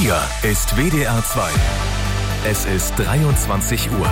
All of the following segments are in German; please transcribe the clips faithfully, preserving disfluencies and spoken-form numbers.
Hier ist W D R zwei. Es ist dreiundzwanzig Uhr.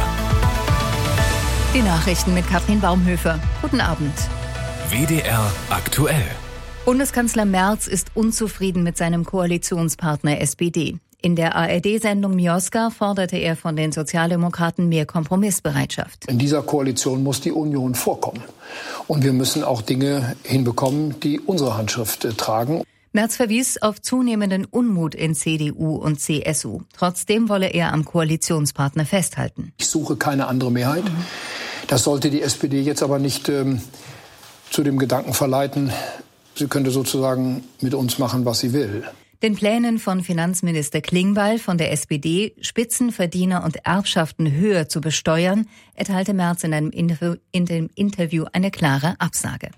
Die Nachrichten mit Katrin Baumhöfer. Guten Abend. W D R aktuell. Bundeskanzler Merz ist unzufrieden mit seinem Koalitionspartner S P D. In der A R D-Sendung Mioska forderte er von den Sozialdemokraten mehr Kompromissbereitschaft. In dieser Koalition muss die Union vorkommen. Und wir müssen auch Dinge hinbekommen, die unsere Handschrift äh, tragen. Merz verwies auf zunehmenden Unmut in C D U und C S U. Trotzdem wolle er am Koalitionspartner festhalten. Ich suche keine andere Mehrheit. Mhm. Das sollte die S P D jetzt aber nicht ähm, zu dem Gedanken verleiten, sie könnte sozusagen mit uns machen, was sie will. Den Plänen von Finanzminister Klingbeil von der S P D, Spitzenverdiener und Erbschaften höher zu besteuern, erteilte Merz in einem Interview, in dem Interview eine klare Absage.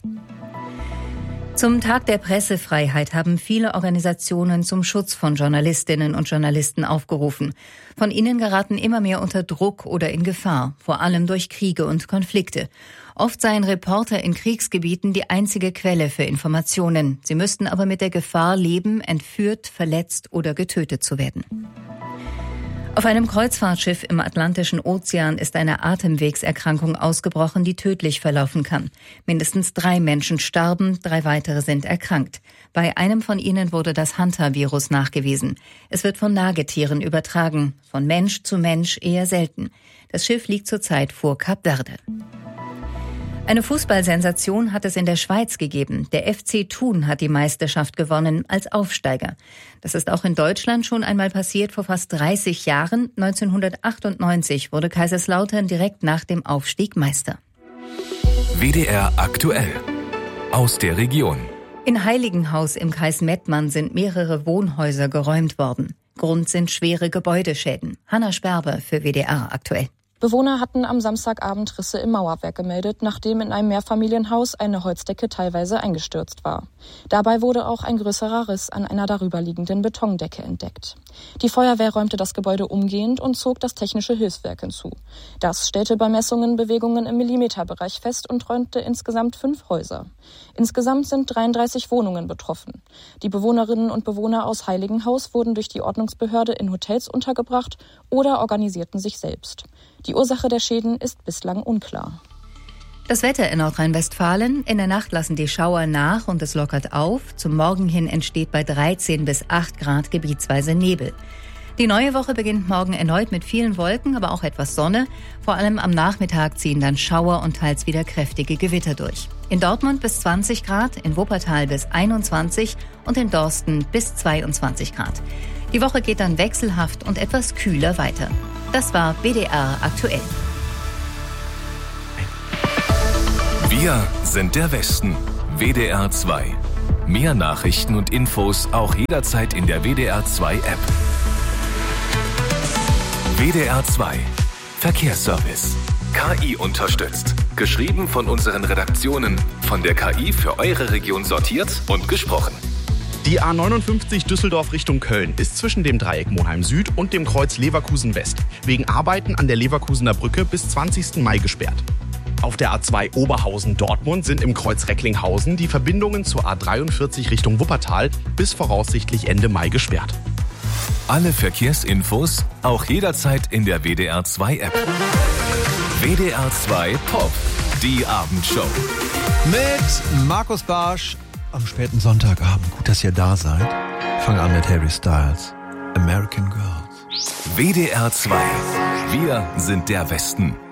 Zum Tag der Pressefreiheit haben viele Organisationen zum Schutz von Journalistinnen und Journalisten aufgerufen. Von ihnen geraten immer mehr unter Druck oder in Gefahr, vor allem durch Kriege und Konflikte. Oft seien Reporter in Kriegsgebieten die einzige Quelle für Informationen. Sie müssten aber mit der Gefahr leben, entführt, verletzt oder getötet zu werden. Auf einem Kreuzfahrtschiff im Atlantischen Ozean ist eine Atemwegserkrankung ausgebrochen, die tödlich verlaufen kann. Mindestens drei Menschen starben, drei weitere sind erkrankt. Bei einem von ihnen wurde das Hanta-Virus nachgewiesen. Es wird von Nagetieren übertragen, von Mensch zu Mensch eher selten. Das Schiff liegt zurzeit vor Kap Verde. Eine Fußballsensation hat es in der Schweiz gegeben. Der F C Thun hat die Meisterschaft gewonnen als Aufsteiger. Das ist auch in Deutschland schon einmal passiert vor fast dreißig Jahren. neunzehnhundertachtundneunzig wurde Kaiserslautern direkt nach dem Aufstieg Meister. W D R aktuell. Aus der Region. In Heiligenhaus im Kreis Mettmann sind mehrere Wohnhäuser geräumt worden. Grund sind schwere Gebäudeschäden. Hanna Sperber für W D R aktuell. Bewohner hatten am Samstagabend Risse im Mauerwerk gemeldet, nachdem in einem Mehrfamilienhaus eine Holzdecke teilweise eingestürzt war. Dabei wurde auch ein größerer Riss an einer darüberliegenden Betondecke entdeckt. Die Feuerwehr räumte das Gebäude umgehend und zog das technische Hilfswerk hinzu. Das stellte bei Messungen Bewegungen im Millimeterbereich fest und räumte insgesamt fünf Häuser. Insgesamt sind dreiunddreißig Wohnungen betroffen. Die Bewohnerinnen und Bewohner aus Heiligenhaus wurden durch die Ordnungsbehörde in Hotels untergebracht oder organisierten sich selbst. Die Ursache der Schäden ist bislang unklar. Das Wetter in Nordrhein-Westfalen. In der Nacht lassen die Schauer nach und es lockert auf. Zum Morgen hin entsteht bei dreizehn bis acht Grad gebietsweise Nebel. Die neue Woche beginnt morgen erneut mit vielen Wolken, aber auch etwas Sonne. Vor allem am Nachmittag ziehen dann Schauer und teils wieder kräftige Gewitter durch. In Dortmund bis zwanzig Grad, in Wuppertal bis einundzwanzig und in Dorsten bis zweiundzwanzig Grad. Die Woche geht dann wechselhaft und etwas kühler weiter. Das war W D R aktuell. Wir sind der Westen. W D R zwei. Mehr Nachrichten und Infos auch jederzeit in der W D R zwei App. W D R zwei. Verkehrsservice. K I unterstützt. Geschrieben von unseren Redaktionen. Von der K I für eure Region sortiert und gesprochen. Die A neunundfünfzig Düsseldorf Richtung Köln ist zwischen dem Dreieck Monheim Süd und dem Kreuz Leverkusen West wegen Arbeiten an der Leverkusener Brücke bis zwanzigsten Mai gesperrt. Auf der A zwei Oberhausen-Dortmund sind im Kreuz Recklinghausen die Verbindungen zur A dreiundvierzig Richtung Wuppertal bis voraussichtlich Ende Mai gesperrt. Alle Verkehrsinfos auch jederzeit in der W D R zwei App. W D R zwei Pop, die Abendshow. Mit Markus Barsch am späten Sonntagabend. Gut, dass ihr da seid. Fangen an mit Harry Styles. American Girls. W D R zwei. Wir sind der Westen.